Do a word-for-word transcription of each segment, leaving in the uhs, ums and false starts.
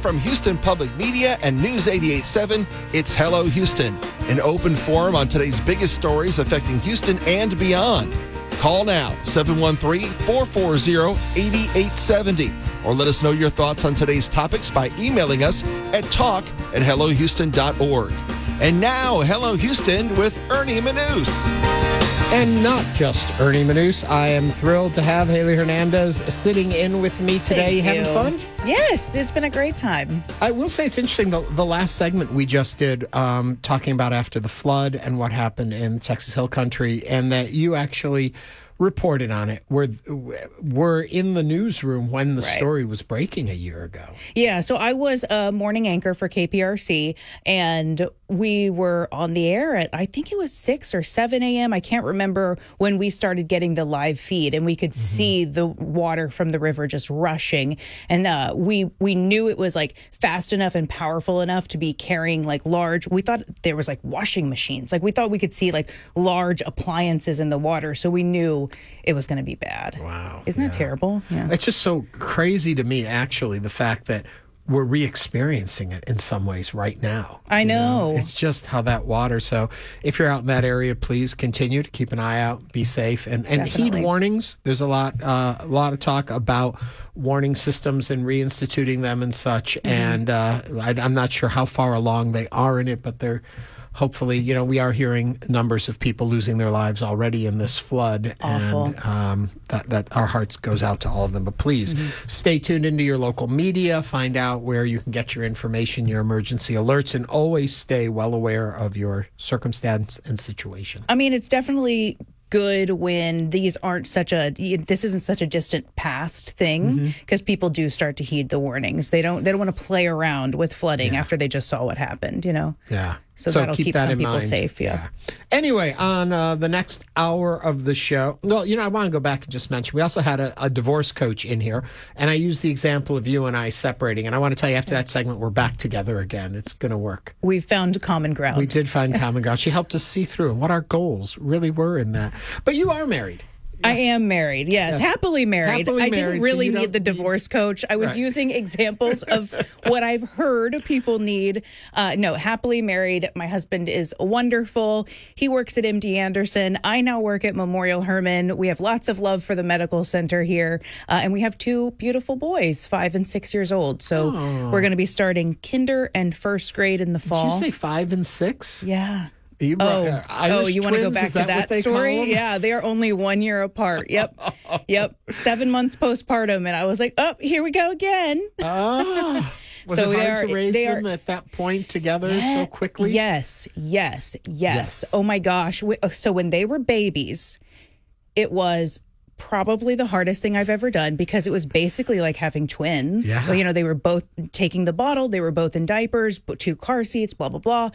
from Houston Public Media and News eighty-eight point seven, it's Hello Houston, an open forum on today's biggest stories affecting Houston and beyond. Call now, seven one three, four four zero, eight eight seven zero, or let us know your thoughts on today's topics by emailing us at talk at hello houston dot org. And now, Hello Houston with Ernie Manous. And not just Ernie Manous. I am thrilled to have Haley Hernandez sitting in with me today. Thank Having you. fun? Yes, it's been a great time. I will say it's interesting, the, the last segment we just did, um, talking about after the flood and what happened in the Texas Hill Country, and that you actually reported on it. We're, we're in the newsroom when the Right. story was breaking a year ago. Yeah, so I was a morning anchor for K P R C, and we were on the air at, I think it was six or seven a.m. I can't remember when we started getting the live feed, and we could mm-hmm. see the water from the river just rushing. And uh, we we knew it was like fast enough and powerful enough to be carrying like large, we thought there was like washing machines. Like we thought we could see like large appliances in the water. So we knew it was going to be bad. Wow. Isn't yeah. that terrible? Yeah. It's just so crazy to me, actually, the fact that we're re-experiencing it in some ways right now. I know. know. It's just how that water. So if you're out in that area, please continue to keep an eye out, be safe, and, and heed warnings. There's a lot, uh, a lot of talk about warning systems and reinstituting them and such. Mm-hmm. And uh, I, I'm not sure how far along they are in it, but they're hopefully, you know, we are hearing numbers of people losing their lives already in this flood. Awful. And um, that, that our hearts goes out to all of them. But please mm-hmm. stay tuned into your local media, find out where you can get your information, your emergency alerts, and always stay well aware of your circumstance and situation. I mean, it's definitely good when these aren't such a, this isn't such a distant past thing, because mm-hmm. people do start to heed the warnings. They don't, they don't want to play around with flooding yeah. after they just saw what happened, you know? Yeah. So, so that'll keep, keep that some in people mind. safe. Yeah. yeah. Anyway, on uh, the next hour of the show, well, you know, I want to go back and just mention, we also had a, a divorce coach in here, and I used the example of you and I separating. And I want to tell you, after that segment, we're back together again. It's going to work. We've found common ground. We did find common ground. She helped us see through and what our goals really were in that. But you are married. Yes. I am married, yes. yes. Happily married. Happily I married, didn't really so need the divorce coach. I was right. using examples of what I've heard people need. Uh, no, happily married. My husband is wonderful. He works at M D Anderson. I now work at Memorial Hermann. We have lots of love for the medical center here. Uh, and we have two beautiful boys, five and six years old. So Aww. We're going to be starting kinder and first grade in the fall. Did you say five and six? Yeah. You brought, oh, uh, Irish oh, you want to go twins? back Is to that, that, what they story? call them? Yeah, they are only one year apart. Yep. Yep. Seven months postpartum. And I was like, oh, here we go again. Ah. Was So it they hard are- to raise they them are- at that point together Yeah, so quickly? Yes, yes, yes, Yes. Oh my gosh. We- So when they were babies, it was probably the hardest thing I've ever done, because it was basically like having twins. Yeah. Well, you know, they were both taking the bottle, they were both in diapers, two car seats, blah, blah, blah.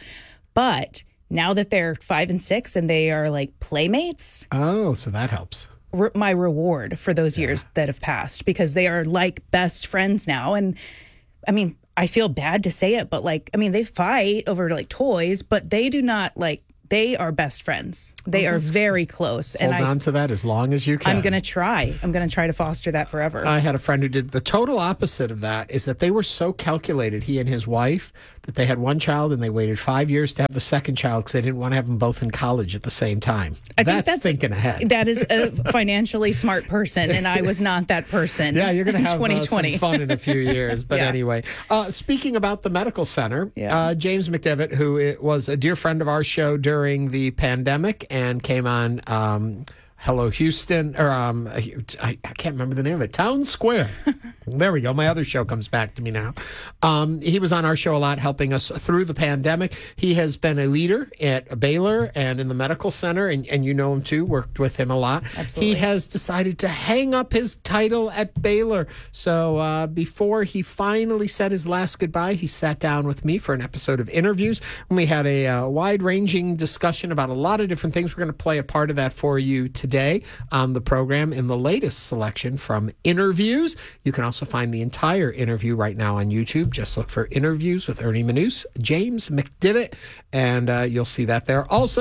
But now that they're five and six and they are like playmates, Oh, so that helps. re- my reward for those years that have passed, because they are like best friends now. And I mean, I feel bad to say it, but like, I mean, they fight over like toys, but they do not like, they are best friends. They Oh, are that's very close. Hold and I, on to that as long as you can. I'm going to try. I'm going to try to foster that forever. I had a friend who did the total opposite of that, is that they were so calculated, he and his wife, that they had one child and they waited five years to have the second child because they didn't want to have them both in college at the same time. I that's, think that's thinking ahead. That is a financially smart person, and I was not that person. Yeah, you're going to in have uh, twenty twenty. some fun in a few years. But Yeah. anyway, uh, speaking about the medical center, Yeah. uh, James McDevitt, who i- was a dear friend of our show during the pandemic and came on um, Hello Houston, or um, I, I can't remember the name of it, Town Square. There we go. My other show comes back to me now. Um, he was on our show a lot, helping us through the pandemic. He has been a leader at Baylor and in the medical center, and, and you know him too, worked with him a lot. Absolutely. He has decided to hang up his title at Baylor. So uh, before he finally said his last goodbye, he sat down with me for an episode of Interviews, and we had a uh, wide-ranging discussion about a lot of different things. We're going to play a part of that for you today on the program in the latest selection from Interviews. You can also find the entire interview right now on YouTube. Just look for Interviews with Ernie Manous, James McDevitt, and uh, you'll see that there. Also,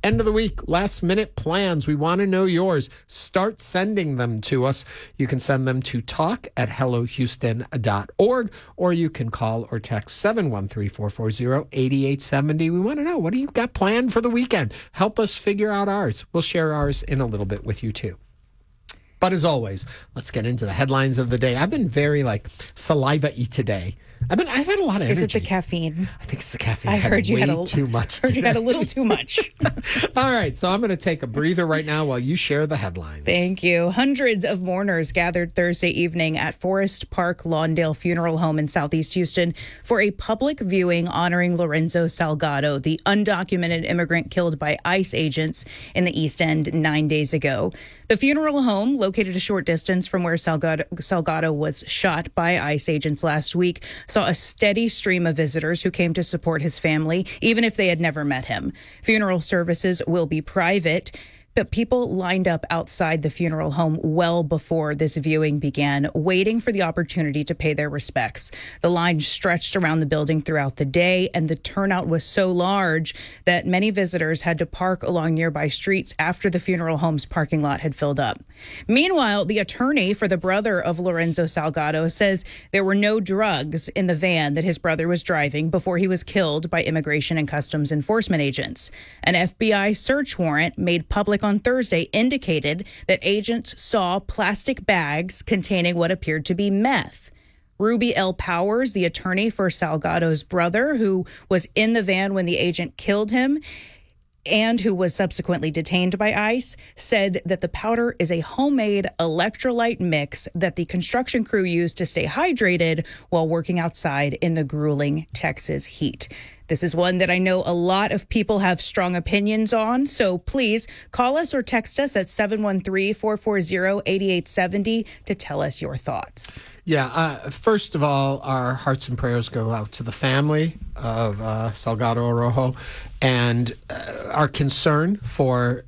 End of the week, last minute plans. We want to know yours. Start sending them to us. You can send them to talk at hello houston dot org, or you can call or text seven one three, four four zero, eight eight seven zero. We want to know, what do you got planned for the weekend? Help us figure out ours. We'll share ours in a little bit with you too. But as always, let's get into the headlines of the day. I've been very like saliva-y today. I've been. I've had a lot of energy. Is it the caffeine? I think it's the caffeine. I heard you way had a, too much. Heard today. you had a little too much. All right, so I'm going to take a breather right now while you share the headlines. Thank you. Hundreds of mourners gathered Thursday evening at Forest Park Lawndale Funeral Home in Southeast Houston for a public viewing honoring Lorenzo Salgado, the undocumented immigrant killed by ICE agents in the East End nine days ago. The funeral home, located a short distance from where Salgado, Salgado was shot by ICE agents last week, saw a steady stream of visitors who came to support his family, even if they had never met him. Funeral services will be private, but people lined up outside the funeral home well before this viewing began, waiting for the opportunity to pay their respects. The line stretched around the building throughout the day, and the turnout was so large that many visitors had to park along nearby streets after the funeral home's parking lot had filled up. Meanwhile, the attorney for the brother of Lorenzo Salgado says there were no drugs in the van that his brother was driving before he was killed by Immigration and Customs Enforcement agents. An F B I search warrant made public on Thursday indicated that agents saw plastic bags containing what appeared to be meth. Ruby L. Powers, the attorney for Salgado's brother, who was in the van when the agent killed him and who was subsequently detained by ICE, said that the powder is a homemade electrolyte mix that the construction crew used to stay hydrated while working outside in the grueling Texas heat. This is one that I know a lot of people have strong opinions on, so please call us or text us at seven one three, four four zero, eight eight seven zero to tell us your thoughts. Yeah, uh, first of all, our hearts and prayers go out to the family of uh, Salgado Rojo, and uh, our concern for,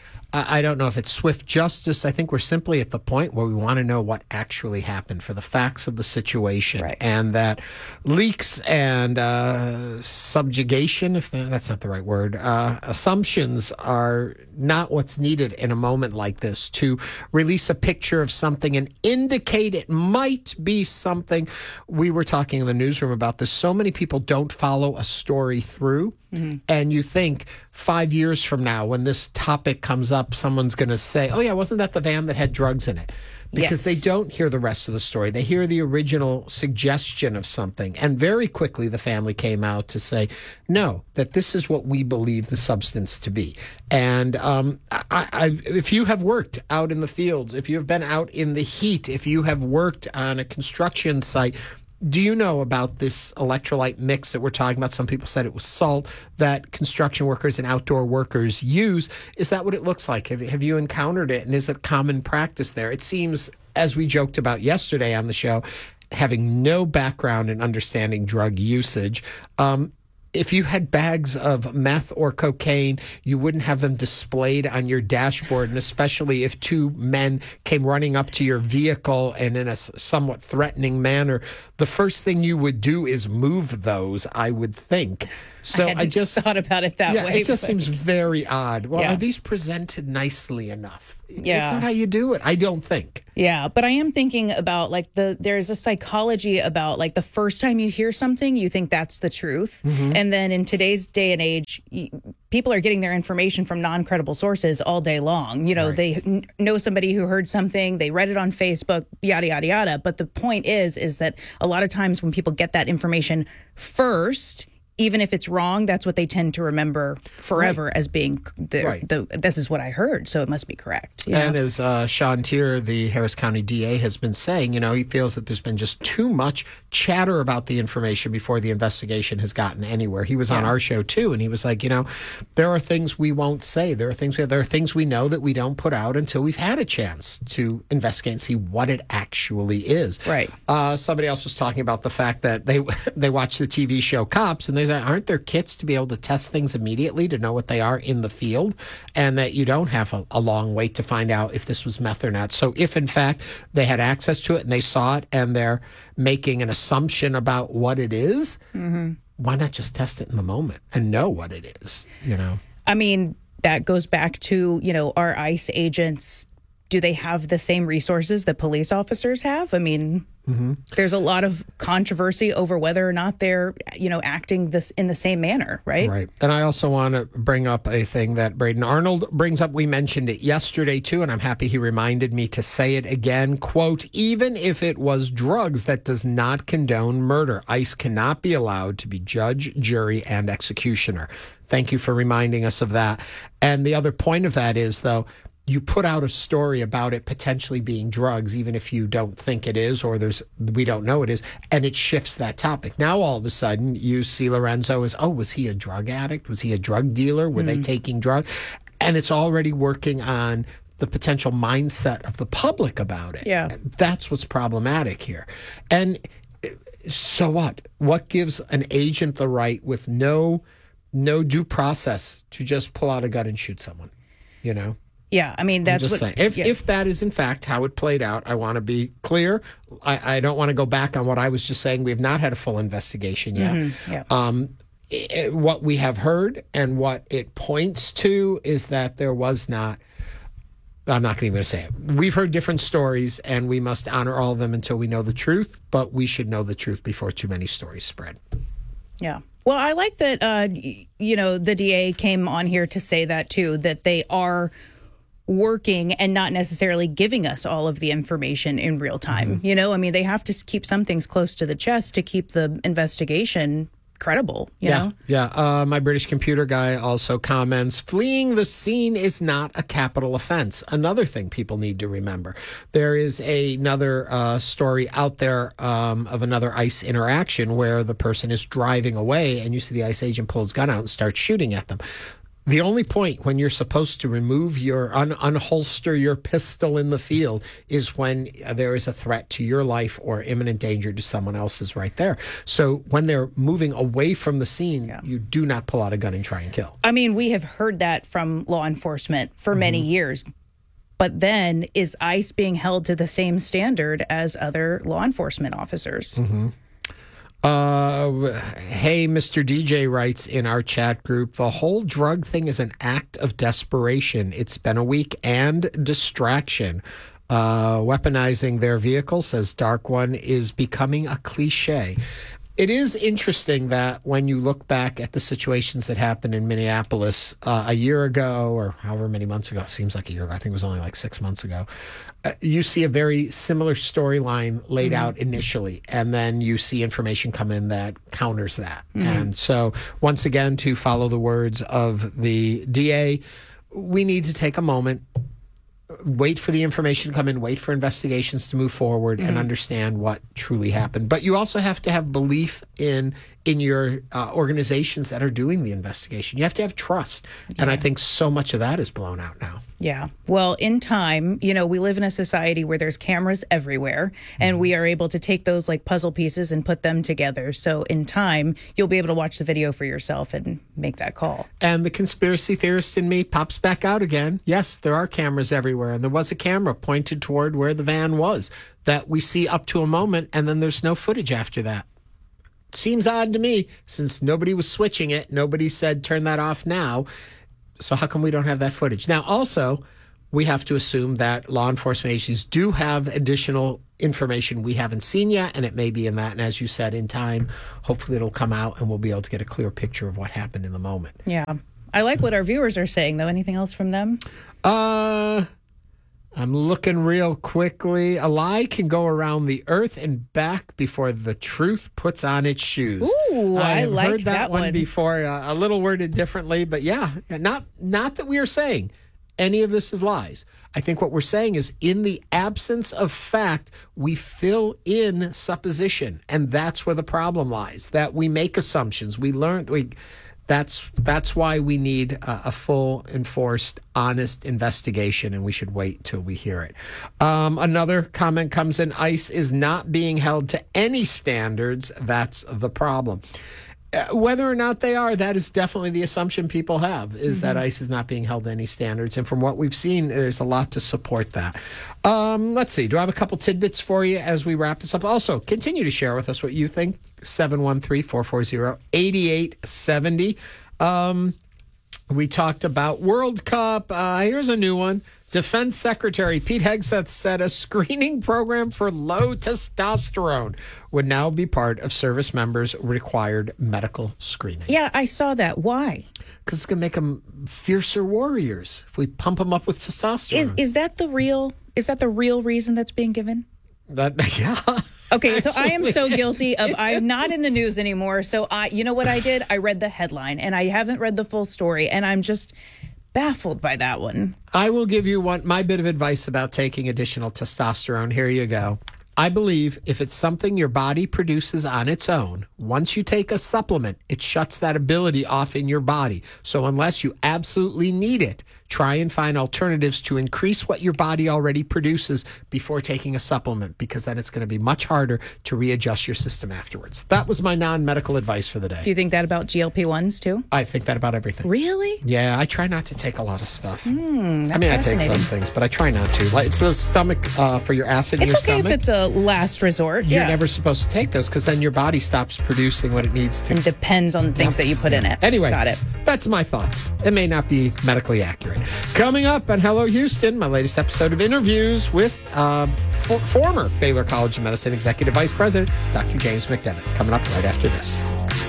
I don't know if it's swift justice. I think we're simply at the point where we want to know what actually happened, for the facts of the situation. Right. And that leaks and uh, subjugation, if that's not the right word, uh, assumptions are not what's needed in a moment like this to release a picture of something and indicate it might be something. We were talking in the newsroom about this. So many people don't follow a story through. Mm-hmm. And you think five years from now, when this topic comes up, someone's going to say, oh, yeah, wasn't that the van that had drugs in it? Because yes. They don't hear the rest of the story. They hear the original suggestion of something. And very quickly, the family came out to say, no, that this is what we believe the substance to be. And um, I, I, if you have worked out in the fields, if you have been out in the heat, if you have worked on a construction site, do you know about this electrolyte mix that we're talking about? Some people said it was salt that construction workers and outdoor workers use. Is that what it looks like? Have, have you encountered it? And is it common practice there? It seems, as we joked about yesterday on the show, having no background in understanding drug usage, um, if you had bags of meth or cocaine, you wouldn't have them displayed on your dashboard, and especially if two men came running up to your vehicle and in a somewhat threatening manner, the first thing you would do is move those, I would think. So I, I just thought about it that yeah, way. It just but... seems very odd. Well, yeah. Are these presented nicely enough? Yeah. It's not how you do it, I don't think. Yeah, but I am thinking about like the there's a psychology about like the first time you hear something, you think that's the truth. Mm-hmm. And then in today's day and age, people are getting their information from non-credible sources all day long. You know, right. They n- know somebody who heard something, they read it on Facebook, yada, yada, yada. But the point is, is that a lot of times when people get that information first, even if it's wrong, that's what they tend to remember forever right. as being the, right. the, this is what I heard, so it must be correct. You and know? as uh, Sean Tier, the Harris County D A, has been saying, you know, he feels that there's been just too much chatter about the information before the investigation has gotten anywhere. He was yeah. on our show, too, and he was like, you know, there are things we won't say. There are things we, there are things we know that we don't put out until we've had a chance to investigate and see what it actually is. Right. Uh, somebody else was talking about the fact that they they watch the T V show Cops, and they say, aren't there kits to be able to test things immediately to know what they are in the field, and that you don't have a, a long wait to find out if this was meth or not. So if, in fact, they had access to it and they saw it and they're making an assumption about what it is, mm-hmm. why not just test it in the moment and know what it is, you know? I mean, that goes back to, you know, our ICE agents. Do they have the same resources that police officers have? I mean, mm-hmm. there's a lot of controversy over whether or not they're, you know, acting this in the same manner, right? Right. And I also want to bring up a thing that Braden Arnold brings up. We mentioned it yesterday, too, and I'm happy he reminded me to say it again. Quote, even if it was drugs, that does not condone murder. ICE cannot be allowed to be judge, jury, and executioner. Thank you for reminding us of that. And the other point of that is, though, you put out a story about it potentially being drugs, even if you don't think it is, or there's we don't know it is, and it shifts that topic. Now, all of a sudden, you see Lorenzo as, oh, was he a drug addict? Was he a drug dealer? Were mm. they taking drugs? And it's already working on the potential mindset of the public about it. Yeah. That's what's problematic here. And so what? What gives an agent the right with no no due process to just pull out a gun and shoot someone, you know? Yeah, I mean, that's I'm just what. Saying. If yeah. if that is in fact how it played out, I want to be clear. I, I don't want to go back on what I was just saying. We have not had a full investigation yet. Mm-hmm. Yeah. Um, it, what we have heard and what it points to is that there was not. I'm not even going to say it. We've heard different stories, and we must honor all of them until we know the truth. But we should know the truth before too many stories spread. Yeah. Well, I like that. Uh, you know, the D A came on here to say that too. That they are working and not necessarily giving us all of the information in real time. Mm-hmm. You know, I mean, they have to keep some things close to the chest to keep the investigation credible, you yeah, know? Yeah. Uh, my British computer guy also comments, fleeing the scene is not a capital offense. Another thing people need to remember. There is a, another uh, story out there um, of another ICE interaction where the person is driving away and you see the ICE agent pull his gun out and start shooting at them. The only point when you're supposed to remove your, un- unholster your pistol in the field is when there is a threat to your life or imminent danger to someone else's right there. So when they're moving away from the scene, yeah. you do not pull out a gun and try and kill. I mean, we have heard that from law enforcement for mm-hmm. many years. But then is ICE being held to the same standard as other law enforcement officers? Mm-hmm. Uh, hey, Mister D J writes in our chat group, the whole drug thing is an act of desperation. It's been a week and distraction. Uh, weaponizing their vehicle, says Dark One, is becoming a cliche. It is interesting that when you look back at the situations that happened in Minneapolis uh, a year ago or however many months ago, seems like a year ago, I think it was only like six months ago, uh, you see a very similar storyline laid mm-hmm. out initially, and then you see information come in that counters that. Mm-hmm. And so once again, to follow the words of the D A, we need to take a moment, wait for the information to come in, wait for investigations to move forward mm-hmm. and understand what truly happened. But you also have to have belief in in your uh, organizations that are doing the investigation. You have to have trust. Yeah. And I think so much of that is blown out now. Yeah. Well, in time, you know, we live in a society where there's cameras everywhere and mm-hmm. we are able to take those like puzzle pieces and put them together. So in time, you'll be able to watch the video for yourself and make that call. And the conspiracy theorist in me pops back out again. Yes, there are cameras everywhere. And there was a camera pointed toward where the van was that we see up to a moment. And then there's no footage after that. Seems odd to me since nobody was switching it. Nobody said, turn that off now. So how come we don't have that footage? Now, also, we have to assume that law enforcement agencies do have additional information we haven't seen yet, and it may be in that. And as you said, in time, hopefully it'll come out and we'll be able to get a clear picture of what happened in the moment. Yeah. I like what our viewers are saying, though. Anything else from them? Uh... I'm looking real quickly. A lie can go around the earth and back before the truth puts on its shoes. Ooh, I, I like heard that, that one, one before, uh, a little worded differently, but yeah, not not that we are saying any of this is lies. I think what we're saying is in the absence of fact, we fill in supposition, and that's where the problem lies. That we make assumptions. We learn we. That's that's why we need a, a full, enforced, honest investigation, and we should wait till we hear it. Um, another comment comes in, ICE is not being held to any standards. That's the problem. Uh, whether or not they are, that is definitely the assumption people have, is mm-hmm. that ICE is not being held to any standards. And from what we've seen, there's a lot to support that. Um, let's see. Do I have a couple tidbits for you as we wrap this up? Also, continue to share with us what you think. seven one three, four four zero, eight eight seven zero. Um, We talked about World Cup. Uh, here's a new one. Defense Secretary Pete Hegseth said a screening program for low testosterone would now be part of service members' required medical screening. Yeah, I saw that. Why? Because it's going to make them fiercer warriors if we pump them up with testosterone. Is is that the real? Is that the real reason that's being given? That yeah. Okay, so I am so guilty of I'm not in the news anymore. So I, you know what I did? I read the headline and I haven't read the full story, and I'm just baffled by that one. I will give you one my bit of advice about taking additional testosterone. Here you go. I believe if it's something your body produces on its own, once you take a supplement, it shuts that ability off in your body. So unless you absolutely need it, try and find alternatives to increase what your body already produces before taking a supplement, because then it's going to be much harder to readjust your system afterwards. That was my non-medical advice for the day. Do you think that about G L P ones too? I think that about everything. Really? Yeah, I try not to take a lot of stuff. Mm, I mean, I take some things, but I try not to. Like, it's the stomach uh, for your acid in it's your okay stomach. if it's a last resort. You're yeah. never supposed to take those because then your body stops producing what it needs to. It depends on the things Yep. that you put in it. Anyway, got it. That's my thoughts. It may not be medically accurate. Coming up on Hello Houston, my latest episode of interviews with uh, for, former Baylor College of Medicine Executive Vice President, Doctor James McDevitt. Coming up right after this.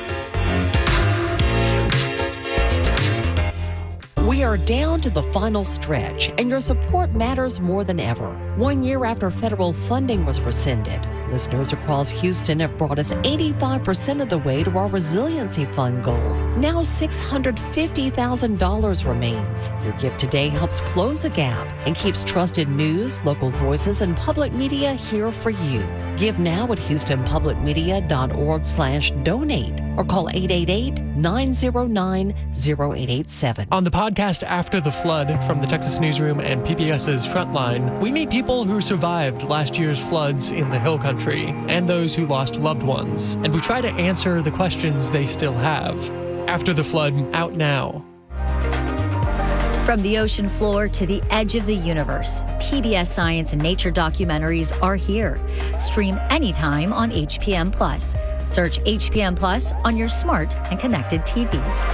We are down to the final stretch, and your support matters more than ever. One year after federal funding was rescinded, listeners across Houston have brought us eighty-five percent of the way to our resiliency fund goal. Now six hundred fifty thousand dollars remains. Your gift today helps close the gap and keeps trusted news, local voices, and public media here for you. Give now at houstonpublicmedia.org slash donate or call eight eight eight, nine zero nine, zero eight eight seven. On the podcast After the Flood from the Texas Newsroom and PBS's Frontline, we meet people who survived last year's floods in the Hill Country and those who lost loved ones. And we try to answer the questions they still have. After the Flood, out now. From the ocean floor to the edge of the universe, P B S Science and Nature documentaries are here. Stream anytime on H P M Plus. Search H P M Plus on your smart and connected T Vs.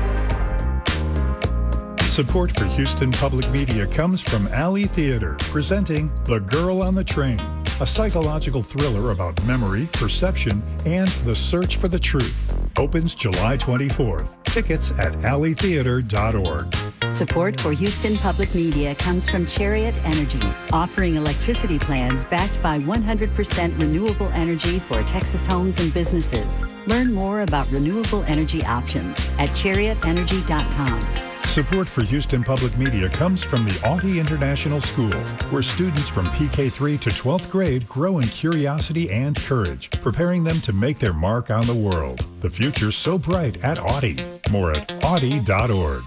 Support for Houston Public Media comes from Alley Theater, presenting The Girl on the Train, a psychological thriller about memory, perception, and the search for the truth. Opens July twenty-fourth. Tickets at alley theater dot org. Support for Houston Public Media comes from Chariot Energy, offering electricity plans backed by one hundred percent renewable energy for Texas homes and businesses. Learn more about renewable energy options at chariot energy dot com. Support for Houston Public Media comes from the Authy International School, where students from P K three to twelfth grade grow in curiosity and courage, preparing them to make their mark on the world. The future's so bright at Authy. More at authy dot org.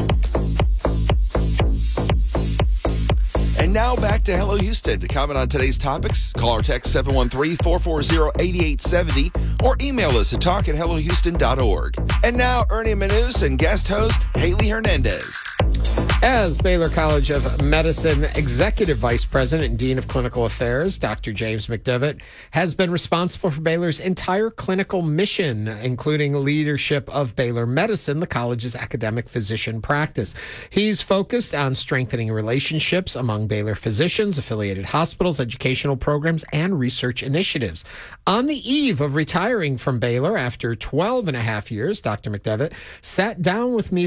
And now back to Hello Houston. To comment on today's topics, call or text seven one three, four four zero, eight eight seven zero or email us at talk at hello houston dot org. And now, Ernie Manous and guest host Haley Hernandez. As Baylor College of Medicine Executive Vice President and Dean of Clinical Affairs, Doctor James McDevitt has been responsible for Baylor's entire clinical mission, including leadership of Baylor Medicine, the college's academic physician practice. He's focused on strengthening relationships among Baylor physicians, affiliated hospitals, educational programs, and research initiatives. On the eve of retiring from Baylor after twelve and a half years, Doctor McDevitt sat down with me